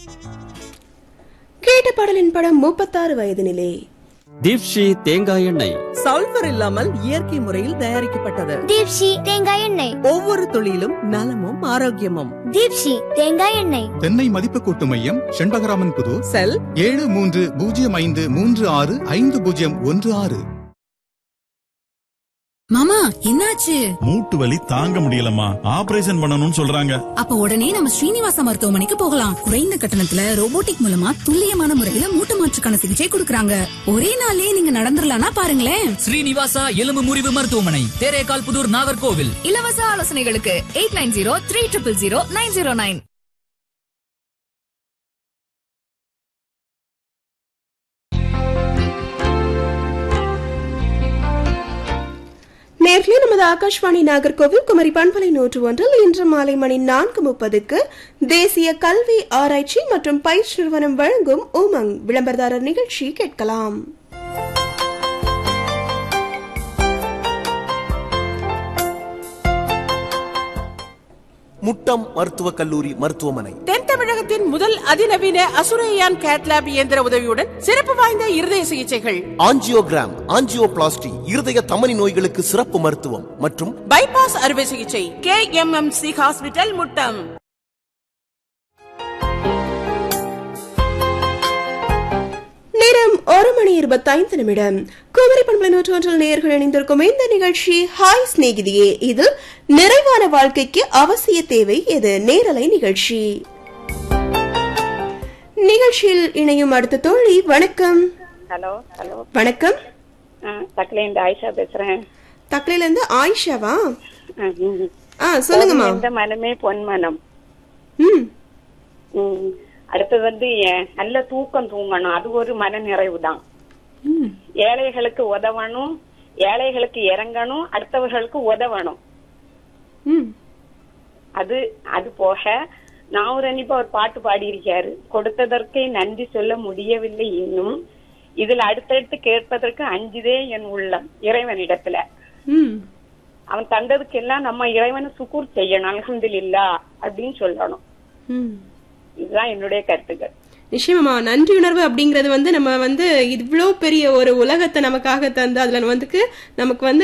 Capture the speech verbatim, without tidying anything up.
கேட்ட பாடலின் படம் முப்பத்தாறு வயதினிலே. தீப்ஷி தேங்காய் எண்ணெய் சல்பர் இல்லாமல் இயற்கை முறையில் தயாரிக்கப்பட்டது. தீப்ஷி தேங்காய் எண்ணெய் ஒவ்வொரு துளியிலும் நலமும் ஆரோக்கியமும். தீப்ஷி தேங்காய் எண்ணெய். தென்னை மதிப்பு கூட்டு மையம் செண்பகராமன் புது செல் ஏழு மூன்று பூஜ்ஜியம் ஐந்து மூன்று ஆறு ஐந்து பூஜ்ஜியம் ஒன்று ஆறு. மாமா என்னாச்சு? மூட்டு வலி தாங்க முடியலம்மா, ஆபரேஷன் பண்ணணும்னு சொல்றாங்க. அப்ப உடனே நம்ம ஸ்ரீனிவாச மருத்துவமனைக்கு போகலாம். குறைந்த கட்டணத்துல ரோபோட்டிக் மூலமா துல்லியமான முறையில மூட்டு மாற்றுக்கான சிகிச்சை கொடுக்கறாங்க. ஒரே நாள்லயே நீங்க நடந்துடலாம்னா பாருங்களேன். ஸ்ரீனிவாசா எலும்பு முறிவு மருத்துவமனை, தேரேகால் புதூர், நாகர்கோவில். இலவச ஆலோசனைகளுக்கு eight nine zero three triple zero nine zero nine. நேர்களே, நமது ஆகாஷ்வாணி நாகர்கோவில் குமரி பண்பலை நூற்று ஒன்றில் இன்று மாலை மணி நான்கு முப்பதுக்கு தேசிய கல்வி ஆராய்ச்சி மற்றும் பயிற்சி நிறுவனம் வழங்கும் உமங் விளம்பரதாரர் நிகழ்ச்சி கேட்கலாம். முட்டம் மருத்துவக் கல்லூரி மருத்துவமனை தென் தமிழகத்தின் முதல் அதிநவீன அசுரையான் கேட்லாப் இயந்திர உதவியுடன் சிறப்பு வாய்ந்த இருதய சிகிச்சைகள், ஆஞ்சியோகிராம், ஆஞ்சியோபிளாஸ்டி, இருதய தமனி நோய்களுக்கு சிறப்பு மருத்துவம் மற்றும் பைபாஸ் அறுவை சிகிச்சை. K M M C hospital, Muttam. நேரம் ஒரு மணி இருபத்தைந்து நிமிடம். குமரி பண்பலை நூற்று ஒன்றில் நேயர்கள் இணைந்திருக்கும் இந்த நிகழ்ச்சி ஹாய் சிநேகிதியே. இது நிறைவான வாழ்க்கைக்கு அவசிய தேவை எது நேரலை நிகழ்ச்சி. நிகழ்ச்சியில் இணையும் அடுத்த தோழி. வணக்கம். ஹலோ ஹலோ வணக்கம். தக்கலையில ஆயிஷா பேசுறேன். தக்கலையில இருந்து ஆயிஷாவா? ஆ சொல்லுங்கம்மா. இந்த மனமே பொன் மனம். ம் அடுத்தது வந்து நல்ல தூக்கம் தூங்கணும், அது ஒரு மன நிறைவு தான். ஏழைகளுக்கு உதவணும், ஏழைகளுக்கு இறங்கணும், அடுத்தவர்களுக்கு உதவணும். அது அது போக நான் ஒரு அன்னிப்பா ஒரு பாட்டு பாடியிருக்காரு, கொடுத்ததற்கே நன்றி சொல்ல முடியவில்லை இன்னும், இதுல அடுத்தடுத்து கேட்பதற்கு அஞ்சுதே என் உள்ளம் இறைவனிடத்துல. அவன் தந்ததுக்கு எல்லாம் நம்ம இறைவனை சுக்கூர் செய்யணும், அல்ஹம்துலில்லாஹ் அப்படின்னு சொல்லணும். இதுதான் என்னுடைய கருத்துக்கள். நிச்சயமா நன்றி உணர்வு அப்படிங்கறது வந்து நம்ம வந்து இவ்வளவு பெரிய ஒரு உலகத்தை நமக்காக தந்து அதுல வந்து நமக்கு வந்து